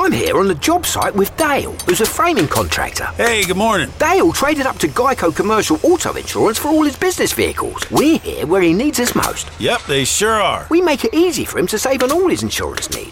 I'm here on the job site with Dale, who's a framing contractor. Hey, good morning. Dale traded up to Geico Commercial Auto Insurance for all his business vehicles. We're here where he needs us most. Yep, they sure are. We make it easy for him to save on all his insurance needs.